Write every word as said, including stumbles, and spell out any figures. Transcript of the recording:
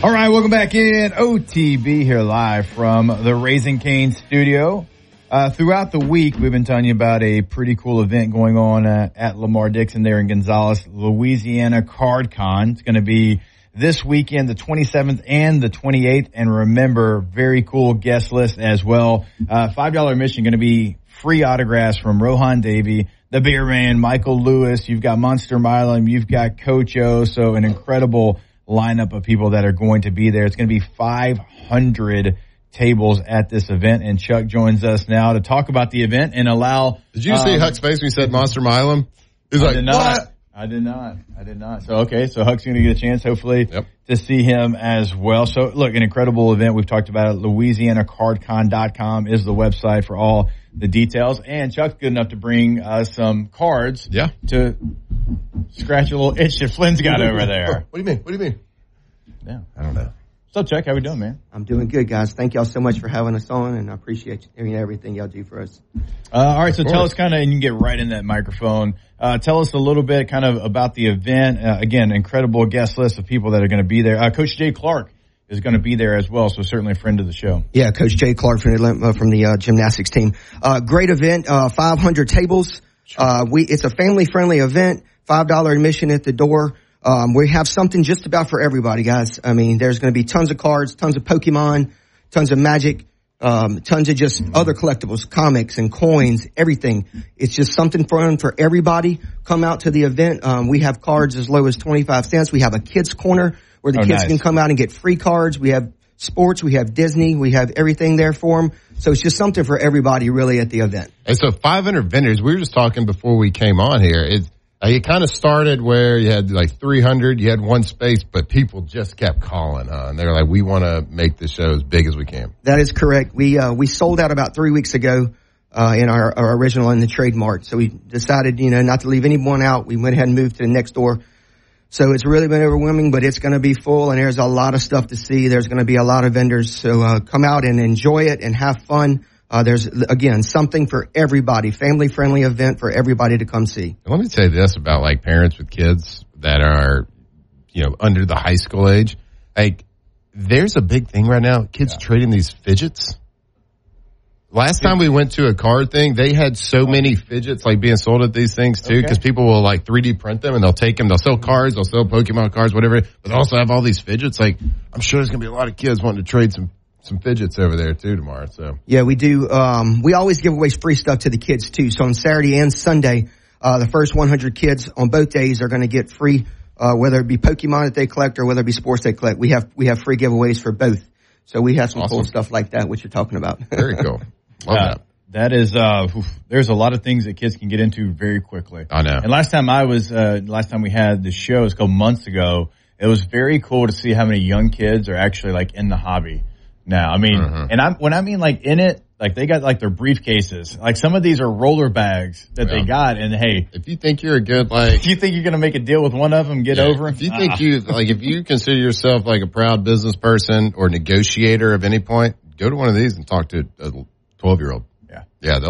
All right, welcome back in. O T B here live from the Raising Cane studio. Uh, throughout the week, we've been telling you about a pretty cool event going on uh, at Lamar Dixon there in Gonzales, Louisiana, Card Con. It's going to be this weekend, the twenty-seventh and the twenty-eighth. And remember, very cool guest list as well. Uh, five dollars admission, going to be free autographs from Rohan Davey, the Beer Man, Michael Lewis. You've got Monster Milam. You've got Coach O. So an incredible lineup of people that are going to be there. It's going to be five hundred tables at this event, and Chuck joins us now to talk about the event and allow. Did you um, see Huck's face when you said Monster Milam? He's I like, did not. what? I did not. I did not. So, okay. So Huck's going to get a chance, hopefully, yep. to see him as well. So, look, an incredible event. We've talked about it. Louisiana Card Con dot com is the website for all the details. And Chuck's good enough to bring uh, some cards yeah. to scratch a little itch that Flynn's got over there. What do you mean? What do you mean? Yeah. I don't know. What's up, Chuck? How we doing, man? I'm doing good, guys. Thank y'all so much for having us on, and I appreciate everything y'all do for us. Uh, all right, so tell us kind of, and you can get right in that microphone. Uh, tell us a little bit kind of about the event. Uh, again, incredible guest list of people that are going to be there. Uh, Coach Jay Clark is going to be there as well, so certainly a friend of the show. Yeah, Coach Jay Clark from the, uh, from the uh, gymnastics team. Uh, great event, uh, five hundred tables. Uh, we it's a family-friendly event, five dollars admission at the door. Um, we have something just about for everybody, guys. I mean, there's going to be tons of cards, tons of Pokemon, tons of Magic, um, tons of just other collectibles, comics and coins, everything. It's just something fun for everybody. Come out to the event. Um, we have cards as low as twenty-five cents. We have a kids corner where the oh, kids nice. can come out and get free cards. We have sports. We have Disney. We have everything there for them. So it's just something for everybody really at the event. And so five hundred vendors. We were just talking before we came on here. It's, Uh, you kind of started where you had like three hundred, you had one space, but people just kept calling, huh? And they're like, we want to make the show as big as we can. That is correct. We, uh, we sold out about three weeks ago, uh, in our, our original in the Trade Mart. So we decided, you know, not to leave anyone out. We went ahead and moved to the next door. So it's really been overwhelming, but it's going to be full, and there's a lot of stuff to see. There's going to be a lot of vendors. So, uh, come out and enjoy it and have fun. Uh, there's, again, something for everybody, family-friendly event for everybody to come see. Let me say this about, like, parents with kids that are, you know, under the high school age. Like, there's a big thing right now. Kids yeah. trading these fidgets. Last time we went to a card thing, they had so many fidgets, like, being sold at these things, too, because okay. people will, like, three D print them, and they'll take them. They'll sell cards. They'll sell Pokemon cards, whatever. But they also have all these fidgets. Like, I'm sure there's going to be a lot of kids wanting to trade some Some fidgets over there, too, tomorrow. So yeah, we do. Um, we always give away free stuff to the kids, too. So on Saturday and Sunday, uh, the first one hundred kids on both days are going to get free, uh, whether it be Pokemon that they collect or whether it be sports they collect. We have we have free giveaways for both. So we have some awesome. cool stuff like that, what you're talking about. Very cool. Love uh, that. That is, uh, oof, there's a lot of things that kids can get into very quickly. I know. And last time I was, uh, last time we had the show, it was a couple months ago, it was very cool to see how many young kids are actually, like, in the hobby. Now, I mean, mm-hmm. and I when I mean like in it, like they got like their briefcases. Like some of these are roller bags that yeah. they got. And hey, if you think you're a good like, if you think you're gonna make a deal with one of them, get yeah, over. If you ah. think you like, if you consider yourself like a proud business person or negotiator of any point, go to one of these and talk to a twelve year old. Yeah, yeah.